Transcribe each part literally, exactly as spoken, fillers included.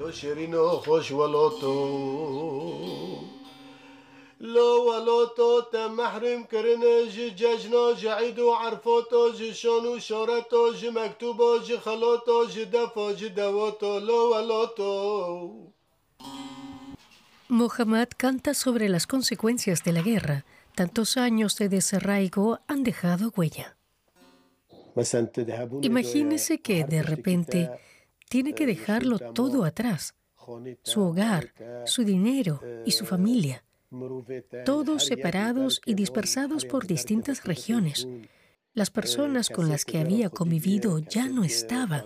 لو ولوتو تمحرم كرنا جي ججنا جعيدو عرفوتو جي شانو شارتو جي مكتوبو جي خلوتو جي دفو جي دوتو لو ولوتو. Mohammad canta sobre las consecuencias de la guerra. Tantos años de desarraigo han dejado huella. Imagínese que de repente tiene que dejarlo todo atrás. Su hogar, su dinero y su familia. Todos separados y dispersados por distintas regiones. Las personas con las que había convivido ya no estaban.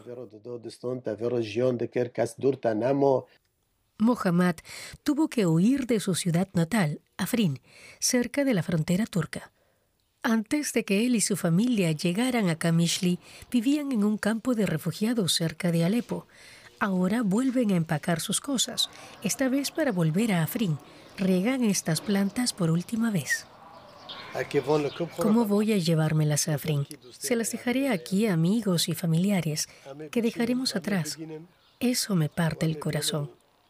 Mohammad tuvo que huir de su ciudad natal, Afrin, cerca de la frontera turca. Antes de que él y su familia llegaran a Qamishli, vivían en un campo de refugiados cerca de Alepo. Ahora vuelven a empacar sus cosas, esta vez para volver a Afrin. Riegan estas plantas por última vez. ¿Cómo voy a llevármelas a Afrin? Se las dejaré aquí a amigos y familiares que dejaremos atrás. Eso me parte el corazón.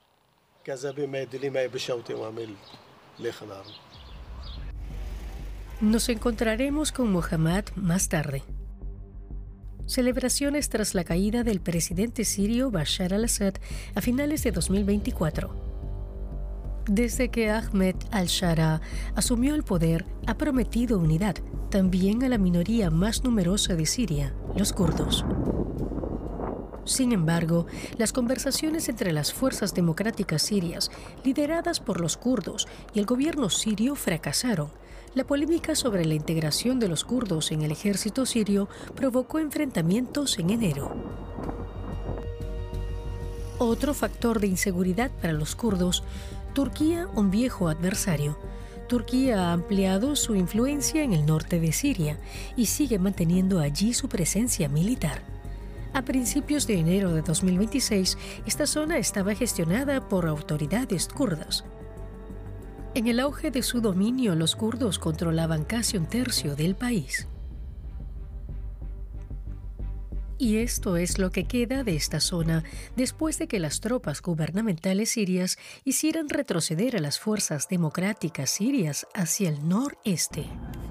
Nos encontraremos con Mohammad más tarde. Celebraciones tras la caída del presidente sirio Bashar al-Assad a finales de dos mil veinticuatro. Desde que Ahmed al-Shara asumió el poder, ha prometido unidad también a la minoría más numerosa de Siria, los kurdos. Sin embargo, las conversaciones entre las fuerzas democráticas sirias, lideradas por los kurdos, y el gobierno sirio fracasaron. La polémica sobre la integración de los kurdos en el ejército sirio provocó enfrentamientos en enero. Otro factor de inseguridad para los kurdos, Turquía, un viejo adversario. Turquía ha ampliado su influencia en el norte de Siria y sigue manteniendo allí su presencia militar. A principios de enero de dos mil veintiséis, esta zona estaba gestionada por autoridades kurdas. En el auge de su dominio, los kurdos controlaban casi un tercio del país. Y esto es lo que queda de esta zona después de que las tropas gubernamentales sirias hicieran retroceder a las fuerzas democráticas sirias hacia el noreste.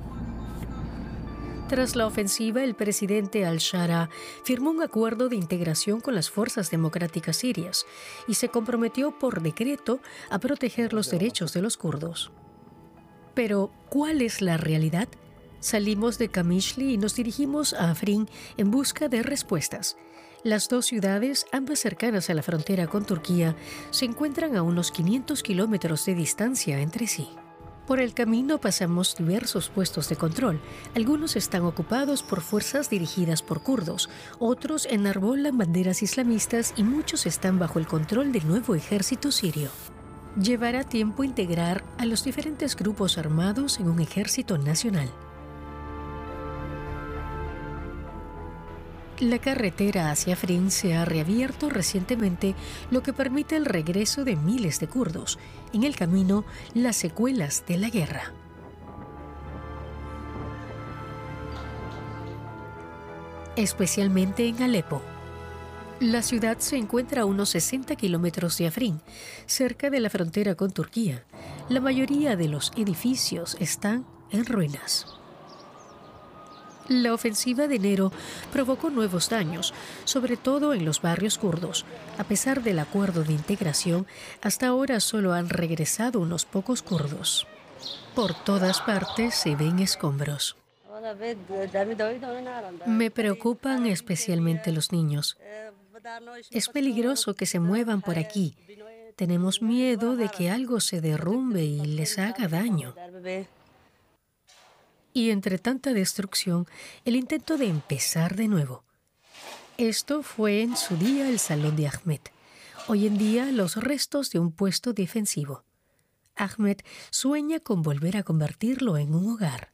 Tras la ofensiva, el presidente al-Shara firmó un acuerdo de integración con las fuerzas democráticas sirias y se comprometió por decreto a proteger los derechos de los kurdos. Pero, ¿cuál es la realidad? Salimos de Qamishli y nos dirigimos a Afrin en busca de respuestas. Las dos ciudades, ambas cercanas a la frontera con Turquía, se encuentran a unos quinientos kilómetros de distancia entre sí. Por el camino pasamos diversos puestos de control. Algunos están ocupados por fuerzas dirigidas por kurdos, otros enarbolan banderas islamistas y muchos están bajo el control del nuevo ejército sirio. Llevará tiempo integrar a los diferentes grupos armados en un ejército nacional. La carretera hacia Afrin se ha reabierto recientemente, lo que permite el regreso de miles de kurdos. En el camino, las secuelas de la guerra. Especialmente en Alepo. La ciudad se encuentra a unos sesenta kilómetros de Afrin, cerca de la frontera con Turquía. La mayoría de los edificios están en ruinas. La ofensiva de enero provocó nuevos daños, sobre todo en los barrios kurdos. A pesar del acuerdo de integración, hasta ahora solo han regresado unos pocos kurdos. Por todas partes se ven escombros. Me preocupan especialmente los niños. Es peligroso que se muevan por aquí. Tenemos miedo de que algo se derrumbe y les haga daño. Y entre tanta destrucción, el intento de empezar de nuevo. Esto fue en su día el salón de Ahmed. Hoy en día, los restos de un puesto defensivo. Ahmed sueña con volver a convertirlo en un hogar.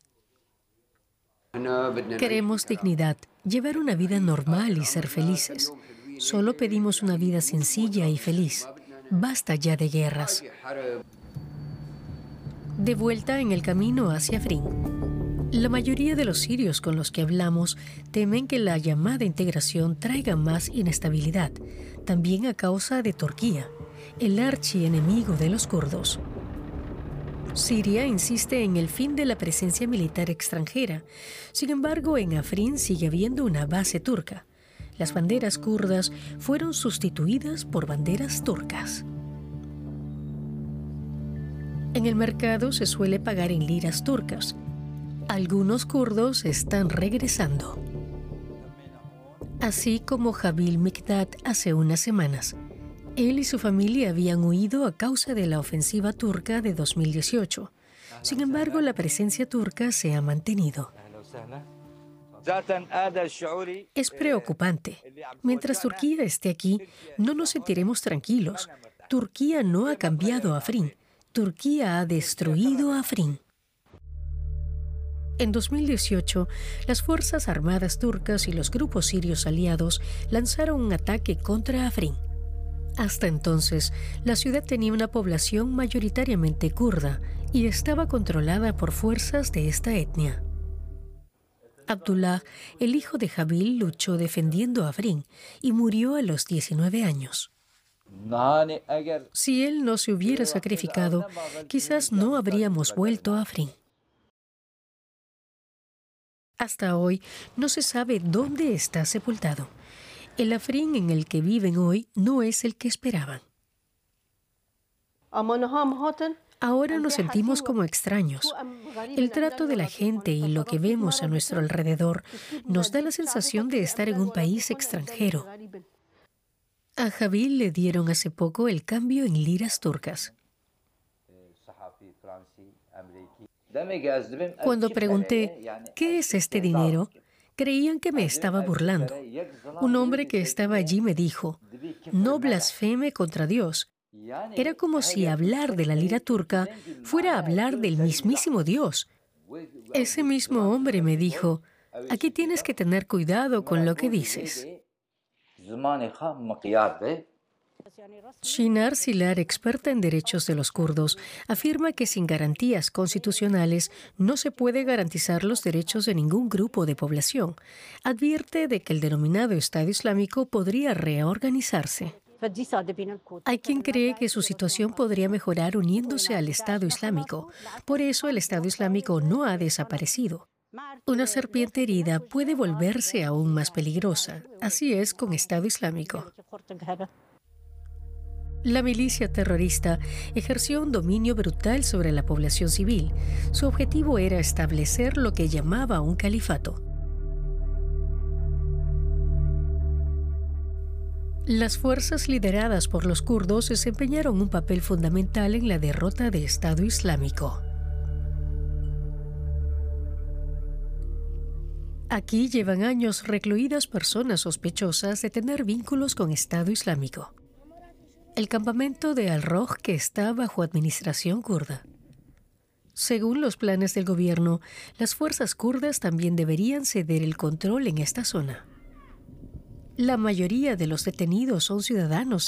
Queremos dignidad, llevar una vida normal y ser felices. Solo pedimos una vida sencilla y feliz. Basta ya de guerras. De vuelta en el camino hacia Afrin. La mayoría de los sirios con los que hablamos temen que la llamada integración traiga más inestabilidad, también a causa de Turquía, el archienemigo de los kurdos. Siria insiste en el fin de la presencia militar extranjera. Sin embargo, en Afrin sigue habiendo una base turca. Las banderas kurdas fueron sustituidas por banderas turcas. En el mercado se suele pagar en liras turcas. Algunos kurdos están regresando. Así como Jabil Mikdad hace unas semanas. Él y su familia habían huido a causa de la ofensiva turca de dos mil dieciocho. Sin embargo, la presencia turca se ha mantenido. Es preocupante. Mientras Turquía esté aquí, no nos sentiremos tranquilos. Turquía no ha cambiado Afrin. Turquía ha destruido Afrin. En dos mil dieciocho, las Fuerzas Armadas turcas y los grupos sirios aliados lanzaron un ataque contra Afrin. Hasta entonces, la ciudad tenía una población mayoritariamente kurda y estaba controlada por fuerzas de esta etnia. Abdullah, el hijo de Jabil, luchó defendiendo a Afrin y murió a los diecinueve años. Si él no se hubiera sacrificado, quizás no habríamos vuelto a Afrin. Hasta hoy no se sabe dónde está sepultado. El Afrin en el que viven hoy no es el que esperaban. Ahora nos sentimos como extraños. El trato de la gente y lo que vemos a nuestro alrededor nos da la sensación de estar en un país extranjero. A Jabil le dieron hace poco el cambio en liras turcas. Cuando pregunté, ¿qué es este dinero?, creían que me estaba burlando. Un hombre que estaba allí me dijo, no blasfeme contra Dios. Era como si hablar de la lira turca fuera hablar del mismísimo Dios. Ese mismo hombre me dijo, aquí tienes que tener cuidado con lo que dices. Shinar Silar, experta en derechos de los kurdos, afirma que sin garantías constitucionales no se puede garantizar los derechos de ningún grupo de población. Advierte de que el denominado Estado Islámico podría reorganizarse. Hay quien cree que su situación podría mejorar uniéndose al Estado Islámico. Por eso el Estado Islámico no ha desaparecido. Una serpiente herida puede volverse aún más peligrosa. Así es con Estado Islámico. La milicia terrorista ejerció un dominio brutal sobre la población civil. Su objetivo era establecer lo que llamaba un califato. Las fuerzas lideradas por los kurdos desempeñaron un papel fundamental en la derrota de Estado Islámico. Aquí llevan años recluidas personas sospechosas de tener vínculos con Estado Islámico. El campamento de Al-Roj, que está bajo administración kurda. Según los planes del gobierno, las fuerzas kurdas también deberían ceder el control en esta zona. La mayoría de los detenidos son ciudadanos